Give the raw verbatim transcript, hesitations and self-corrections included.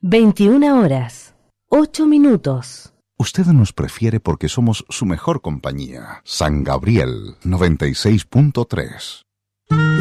veintiuna horas, ocho minutos. Usted nos prefiere porque somos su mejor compañía. San Gabriel noventa y seis punto tres.